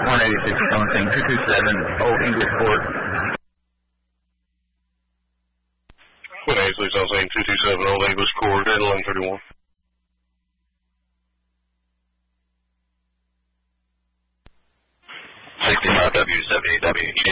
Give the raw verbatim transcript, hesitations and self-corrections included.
one eighty-six Jonesing, two two seven, Old English Court. one eighty-six Jonesing, two two seven, Old English Court, at eleven thirty-one. sixty-five W seventy W.